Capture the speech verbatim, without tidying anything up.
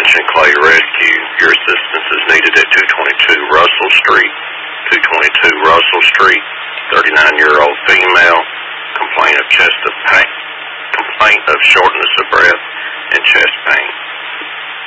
Attention Clay Rescue. Your assistance is needed at two twenty-two Russell Street. two twenty-two Russell Street. thirty-nine-year-old female. Complaint of chest of pain. Complaint of shortness of breath.